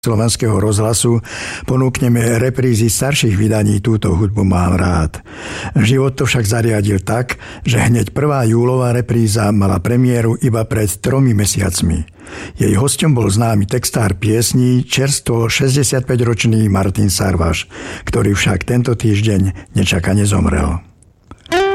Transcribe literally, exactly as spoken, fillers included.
Slovenského rozhlasu ponúkneme reprízy starších vydaní Túto hudbu mám rád. Život to však zariadil tak, že hneď prvá júlová repríza mala premiéru iba pred tromi mesiacmi. Jej hosťom bol známy textár piesní, čerstvo šesťdesiatpäťročný Martin Sarvaš, ktorý však tento týždeň nečakane zomrel.